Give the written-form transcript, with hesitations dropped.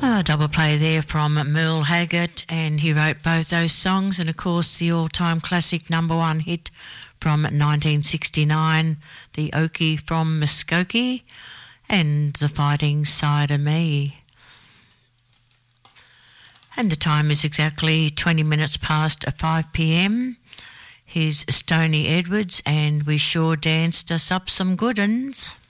A double play there from Merle Haggard, and he wrote both those songs, and of course the all-time classic number one hit from 1969, The Okie from Muskogee, and The Fighting Side of Me. And the time is exactly 20 minutes past 5 p.m. Here's Stoney Edwards, and We Sure Danced Us Up Some Good 'Uns.